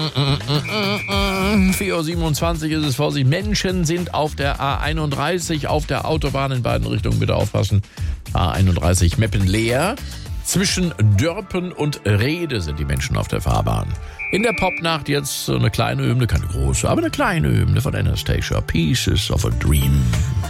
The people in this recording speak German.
4:27 ist es. Vorsicht, Menschen sind auf der A31 auf der Autobahn in beiden Richtungen. Bitte aufpassen. A31 Meppen leer. Zwischen Dörpen und Rede sind die Menschen auf der Fahrbahn. In der Popnacht jetzt so eine kleine Hymne, keine große, aber eine kleine Hymne von Anastasia. Pieces of a Dream.